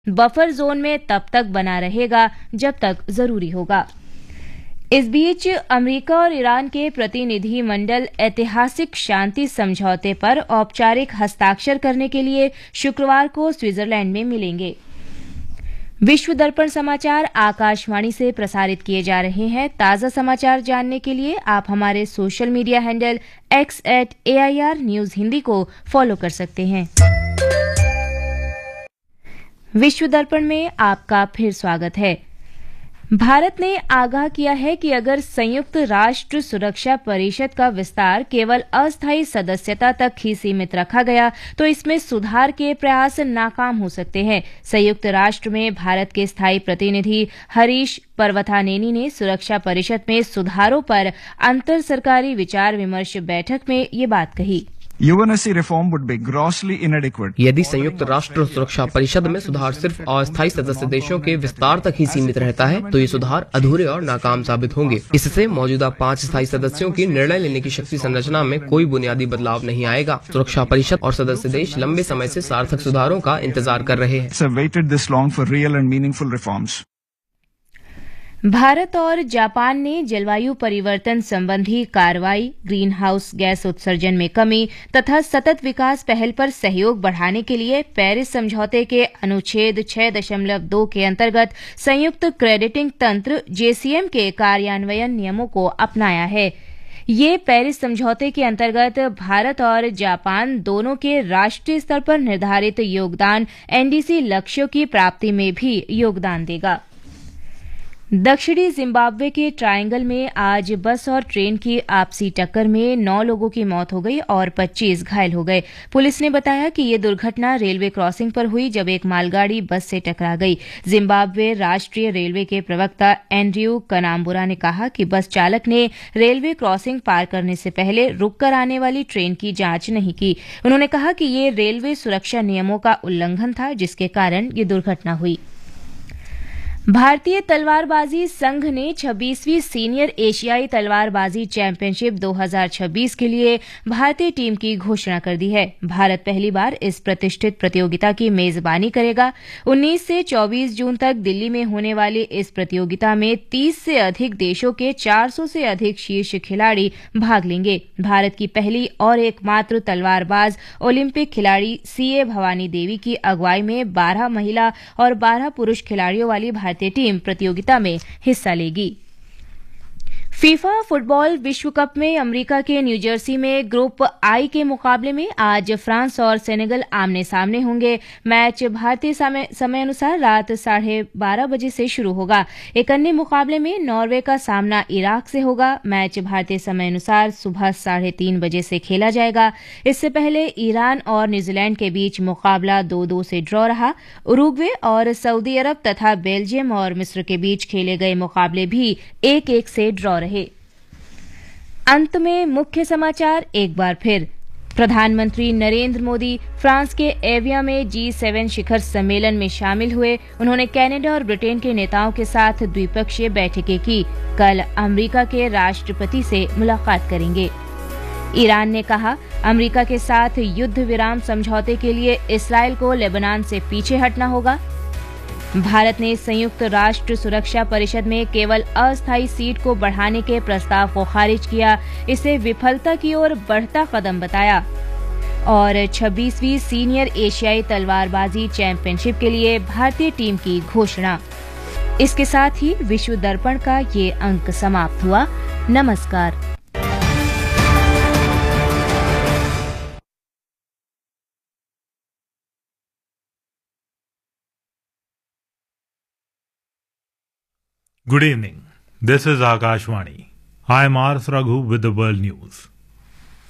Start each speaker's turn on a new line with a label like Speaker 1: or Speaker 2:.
Speaker 1: Buffer zone में तब तक बना रहेगा जब तक जरूरी होगा। इस बीच अमेरिका और ईरान के प्रतिनिधि मंडल ऐतिहासिक शांति समझौते पर औपचारिक हस्ताक्षर करने के लिए शुक्रवार को स्विट्जरलैंड में मिलेंगे। विश्व दर्पण समाचार आकाशवाणी से प्रसारित किए जा रहे हैं। ताज़ा समाचार जानने के लिए आप हमारे social media handle x@AIR news Hindi को फॉलो कर सकते हैं। विश्व दर्पण में आपका फिर स्वागत है। भारत ने आगाह किया है कि अगर संयुक्त राष्ट्र सुरक्षा परिषद का विस्तार केवल अस्थायी सदस्यता तक ही सीमित रखा गया तो इसमें सुधार के प्रयास नाकाम हो सकते हैं। संयुक्त राष्ट्र में भारत के स्थायी प्रतिनिधि हरीश पर्वतानेनी ने सुरक्षा परिषद में सुधारों पर अंतर सरकारी विचार विमर्श बैठक में ये बात कही।
Speaker 2: UNSC reform would be grossly inadequate.
Speaker 3: यदि संयुक्त राष्ट्र सुरक्षा परिषद में सुधार सिर्फ अस्थायी सदस्य देशों के विस्तार तक ही सीमित रहता है तो ये सुधार अधूरे और नाकाम साबित होंगे। इससे मौजूदा 5 स्थायी सदस्यों की निर्णय लेने की शक्ति संरचना में कोई बुनियादी बदलाव नहीं आएगा। सुरक्षा परिषद और सदस्य देश लंबे समय से सार्थक सुधारों का इंतजार कर रहे
Speaker 2: हैं।
Speaker 1: भारत और जापान ने जलवायु परिवर्तन संबंधी कार्रवाई, ग्रीन हाउस गैस उत्सर्जन में कमी तथा सतत विकास पहल पर सहयोग बढ़ाने के लिए पेरिस समझौते के अनुच्छेद 6.2 के अंतर्गत संयुक्त क्रेडिटिंग तंत्र JCM के कार्यान्वयन नियमों को अपनाया है। ये पेरिस समझौते के अंतर्गत भारत और जापान दोनों के राष्ट्रीय स्तर पर निर्धारित योगदान NDC लक्ष्यों की प्राप्ति में भी योगदान देगा। दक्षिणी जिम्बाब्वे के ट्रायंगल में आज बस और ट्रेन की आपसी टक्कर में 9 लोगों की मौत हो गई और 25 घायल हो गए। पुलिस ने बताया कि ये दुर्घटना रेलवे क्रॉसिंग पर हुई जब एक मालगाड़ी बस से टकरा गई। जिम्बाब्वे राष्ट्रीय रेलवे के प्रवक्ता एंड्रयू कनाम्बुरा ने कहा कि बस चालक ने रेलवे क्रॉसिंग पार करने से पहले रुककर आने वाली ट्रेन की जांच नहीं की। उन्होंने कहा कि ये रेलवे सुरक्षा नियमों का उल्लंघन था जिसके कारण ये दुर्घटना हुई। भारतीय तलवारबाजी संघ ने 26वीं सीनियर एशियाई तलवारबाजी चैंपियनशिप 2026 के लिए भारतीय टीम की घोषणा कर दी है। भारत पहली बार इस प्रतिष्ठित प्रतियोगिता की मेजबानी करेगा। 19 से 24 जून तक दिल्ली में होने वाली इस प्रतियोगिता में 30 से अधिक देशों के 400 से अधिक शीर्ष खिलाड़ी भाग लेंगे। भारत की पहली और एकमात्र तलवारबाज ओलंपिक खिलाड़ी CA भवानी देवी की अगुवाई में 12 महिला और 12 पुरुष खिलाड़ियों वाली भारतीय टीम प्रतियोगिता में हिस्सा लेगी। फीफा फुटबॉल विश्व कप में अमेरिका के न्यूजर्सी में ग्रुप I के मुकाबले में आज फ्रांस और सेनेगल आमने सामने होंगे। मैच भारतीय समय अनुसार रात 12:30 बजे से शुरू होगा। एक अन्य मुकाबले में नॉर्वे का सामना इराक से होगा। मैच भारतीय समय अनुसार सुबह 3:30 बजे से खेला जाएगा। इससे पहले ईरान और न्यूजीलैंड के बीच मुकाबला 2-2 से ड्रॉ रहा। उरुग्वे और सऊदी अरब तथा बेल्जियम और मिस्र के बीच खेले गए मुकाबले भी 1-1 से ड्रॉ रहे। अंत में मुख्य समाचार एक बार फिर। प्रधानमंत्री नरेंद्र मोदी फ्रांस के एविया में G7 शिखर सम्मेलन में शामिल हुए। उन्होंने कनाडा और ब्रिटेन के नेताओं के साथ द्विपक्षीय बैठकें की। कल अमेरिका के राष्ट्रपति से मुलाकात करेंगे। ईरान ने कहा अमेरिका के साथ युद्ध विराम समझौते के लिए इस्राइल को लेबनान से पीछे हटना होगा। भारत ने संयुक्त राष्ट्र सुरक्षा परिषद में केवल अस्थायी सीट को बढ़ाने के प्रस्ताव को खारिज किया। इसे विफलता की ओर बढ़ता कदम बताया। और 26वीं सीनियर एशियाई तलवारबाजी चैंपियनशिप के लिए भारतीय टीम की घोषणा। इसके साथ ही विश्व दर्पण का ये अंक समाप्त हुआ। नमस्कार।
Speaker 4: Good evening. This is Akashvani. I am Ars Raghu with the world news.